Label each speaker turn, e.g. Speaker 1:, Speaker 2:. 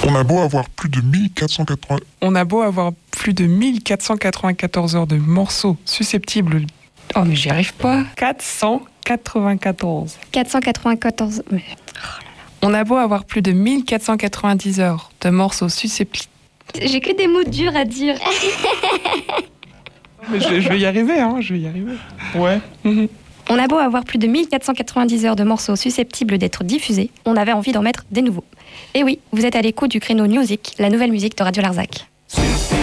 Speaker 1: On a beau avoir plus de 1480...
Speaker 2: On a beau avoir plus de 1494 heures de morceaux susceptibles... Oh, mais j'y arrive pas. 494.
Speaker 3: 494. Mais...
Speaker 2: On a beau avoir plus de 1490 heures de morceaux susceptibles...
Speaker 3: J'ai que des mots durs à dire.
Speaker 2: Mais je vais y arriver, hein, je vais y arriver. Ouais.
Speaker 3: On a beau avoir plus de 1490 heures de morceaux susceptibles d'être diffusés, on avait envie d'en mettre des nouveaux. Et oui, vous êtes à l'écoute du créneau Music, la nouvelle musique de Radio Larzac.